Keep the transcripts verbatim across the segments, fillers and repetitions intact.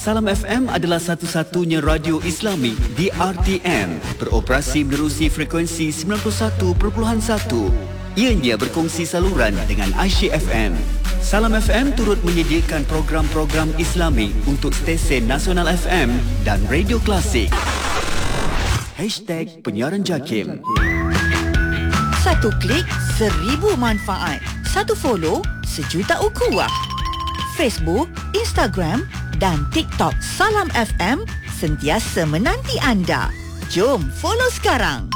Salam F M adalah satu-satunya radio Islami di R T M, beroperasi menerusi frekuensi sembilan puluh satu perpuluhan satu. Ianya berkongsi saluran dengan Aisyah F M. Salam F M turut menyediakan program-program Islami untuk stesen Nasional F M dan Radio Klasik. Hashtag Penyiaran Jakim. Satu klik, seribu manfaat. Satu follow, sejuta ukhuwah. Facebook, Instagram dan TikTok Salam F M sentiasa menanti anda. Jom follow sekarang.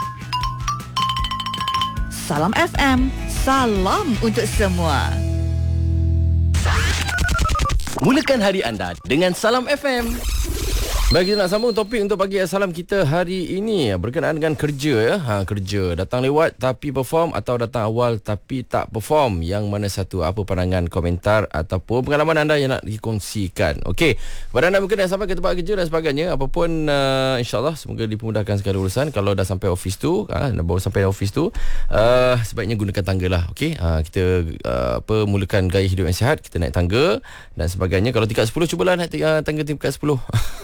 Salam F M, salam untuk semua. Mulakan hari anda dengan Salam F M. Baik, kita nak sambung topik untuk pagi salam kita hari ini berkenaan dengan kerja ya. Ha, kerja datang lewat tapi perform atau datang awal tapi tak perform. Yang mana satu? Apa pandangan, komentar ataupun pengalaman anda yang nak dikongsikan? Okey, kepada anda mungkin yang sampai ke tempat kerja dan sebagainya, apapun uh, insya-Allah semoga dipermudahkan segala urusan. Kalau dah sampai office tu, ha, baru sampai office tu, uh, sebaiknya gunakan tangga lah. Okey, uh, kita uh, apa mulakan gaya hidup yang sihat, kita naik tangga dan sebagainya. Kalau tingkat sepuluh, cubalah naik uh, tangga tingkat sepuluh.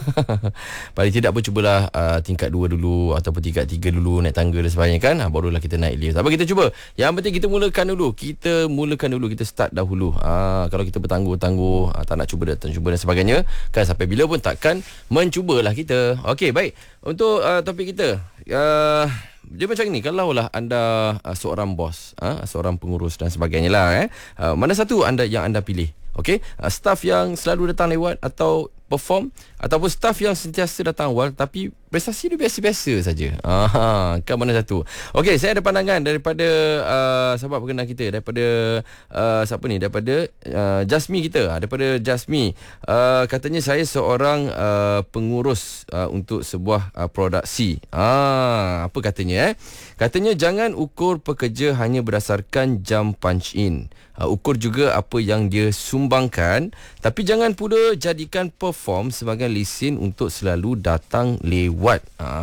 Paling tidak pun cubalah uh, tingkat dua dulu ataupun tingkat tiga dulu naik tangga dan sebagainya kan. Ha, barulah kita naik lift. Apa kita cuba. Yang penting kita mulakan dulu. Kita mulakan dulu, kita start dahulu. Ha, kalau kita bertangguh-tangguh, ha, tak nak cuba dan cuba dan sebagainya kan, sampai bila pun takkan mencubalah kita. Okey, baik. Untuk uh, topik kita, uh, dia macam ni, kalaulah anda uh, seorang bos, uh, seorang pengurus dan sebagainya lah, eh, uh, mana satu anda yang anda pilih? Okey, uh, staff yang selalu datang lewat atau perform, ataupun staff yang sentiasa datang awal tapi prestasi dia biasa-biasa saja. Ah, kan mana satu? Okey, saya ada pandangan daripada uh, sahabat pengenal kita, daripada uh, siapa ni? Daripada uh, Jasmi kita, daripada Jasmi. Uh, katanya saya seorang uh, pengurus uh, untuk sebuah uh, produksi. Ah, apa katanya eh? Katanya jangan ukur pekerja hanya berdasarkan jam punch in. Uh, ukur juga apa yang dia sumbangkan, tapi jangan pula jadikan perform sebagai lesen untuk selalu datang lewat.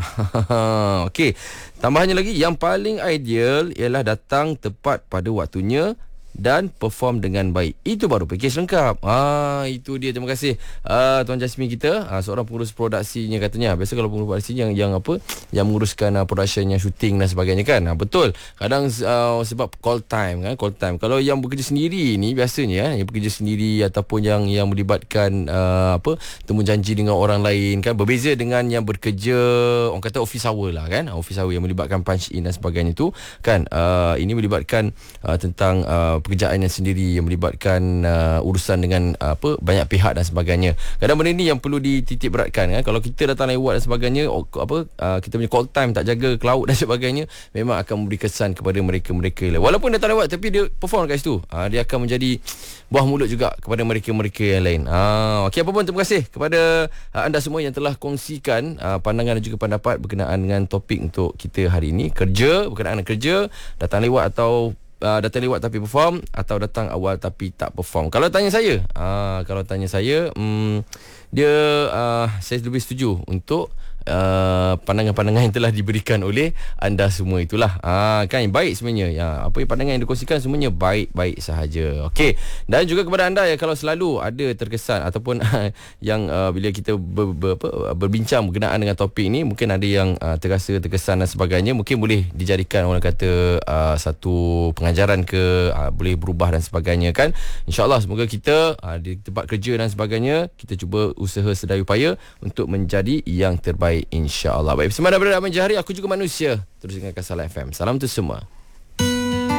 Uh, Okey, tambahannya lagi, yang paling ideal ialah datang tepat pada waktunya dan perform dengan baik. Itu baru pakej lengkap. Ah, itu dia. Terima kasih uh, Tuan Jasmine kita, uh, seorang pengurus produksinya katanya. Biasa kalau pengurus produksi yang yang apa, yang menguruskan uh, production, yang shooting dan sebagainya kan. Uh, betul. Kadang uh, sebab call time kan, call time. Kalau yang bekerja sendiri ni biasanya eh, yang bekerja sendiri ataupun yang yang melibatkan uh, apa, temu janji dengan orang lain kan, berbeza dengan yang bekerja orang kata office hour lah kan. Office hour yang melibatkan punch in dan sebagainya tu kan. Uh, ini melibatkan uh, tentang uh, pekerjaan yang sendiri, yang melibatkan uh, urusan dengan uh, apa, banyak pihak dan sebagainya. Kadang benda ni yang perlu dititik beratkan kan. Kalau kita datang lewat dan sebagainya, apa uh, kita punya call time tak jaga cloud dan sebagainya, memang akan memberi kesan kepada mereka-mereka. Walaupun datang lewat tapi dia perform kat situ, uh, dia akan menjadi buah mulut juga kepada mereka-mereka yang lain. Uh, Okey, apa pun terima kasih kepada uh, anda semua yang telah kongsikan uh, pandangan dan juga pendapat berkenaan dengan topik untuk kita hari ini. Kerja, berkenaan dengan kerja, datang lewat atau Uh, datang lewat tapi perform, atau datang awal tapi tak perform. Kalau tanya saya, uh, kalau tanya saya, um, dia uh, saya lebih setuju untuk Uh, pandangan-pandangan yang telah diberikan oleh anda semua itulah. Ah, kan baik sebenarnya. Ya, apa yang pandangan yang dikongsikan semuanya baik-baik sahaja. Okey. Dan juga kepada anda yang kalau selalu ada terkesan ataupun yang uh, bila kita ber, ber, apa, berbincang berkenaan dengan topik ni, mungkin ada yang uh, terasa terkesan dan sebagainya, mungkin boleh dijadikan orang kata uh, satu pengajaran ke, uh, boleh berubah dan sebagainya kan. InsyaAllah semoga kita uh, di tempat kerja dan sebagainya, kita cuba usaha sedaya upaya untuk menjadi yang terbaik, insya-Allah. Baik, bersama daripada Abang Jahari, aku juga manusia. Terus dengarkan Salam F M. Salam tu semua.